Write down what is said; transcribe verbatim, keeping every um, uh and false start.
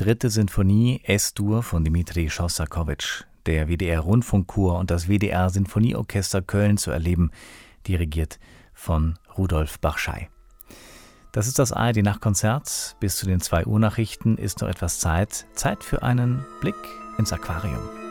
Dritte Sinfonie Es-Dur von Dmitri Schostakowitsch, der W D R-Rundfunkchor und das W D R-Sinfonieorchester Köln zu erleben, dirigiert von Rudolf Bachschei. Das ist das A R D-Nachtkonzert. Bis zu den zwei Uhr Nachrichten ist noch etwas Zeit. Zeit für einen Blick ins Aquarium.